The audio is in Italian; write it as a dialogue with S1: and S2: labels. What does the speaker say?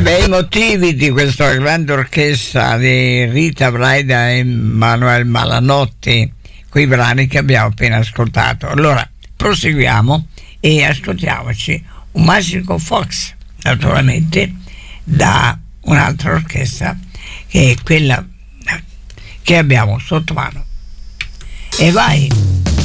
S1: I motivi di questa grande orchestra di Rita Braida e Manuel Malanotti, quei brani che abbiamo appena ascoltato. Allora proseguiamo e ascoltiamoci un Magical Fox, naturalmente da un'altra orchestra che è quella che abbiamo sotto mano. E vai!